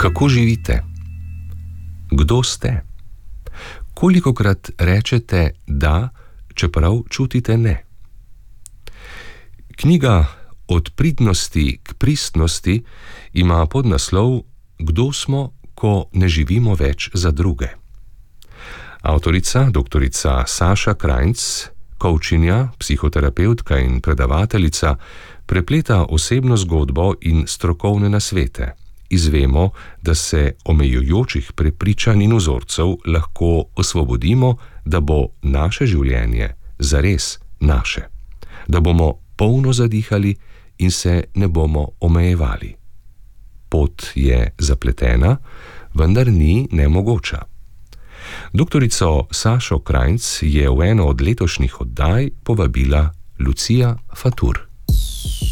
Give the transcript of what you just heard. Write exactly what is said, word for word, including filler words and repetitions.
Kako živite? Kdo ste? Kolikokrat rečete da, čeprav čutite ne? Knjiga Od pridnosti k pristnosti ima podnaslov Kdo smo, ko ne živimo več za druge. Avtorica, doktorica Saša Krajnc, coachinja, psihoterapevtka in predavateljica, prepleta osebno zgodbo in strokovne nasvete. Izvemo, da se omejujočih prepričanj in vzorcev lahko osvobodimo, da bo naše življenje zares naše. Da bomo polno zadihali in se ne bomo omejevali. Pot je zapletena, vendar ni nemogoča. Doktorico Sašo Krajnc je v eno od letošnjih oddaj povabila Lucija Fatur.